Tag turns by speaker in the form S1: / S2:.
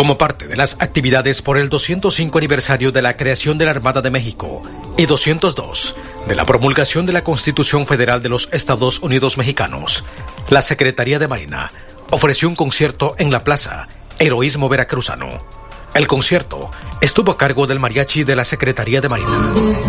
S1: Como parte de las actividades por el 205 aniversario de la creación de la Armada de México y 202 de la promulgación de la Constitución Federal de los Estados Unidos Mexicanos, la Secretaría de Marina ofreció un concierto en la Plaza Heroísmo Veracruzano. El concierto estuvo a cargo del mariachi de la Secretaría de Marina.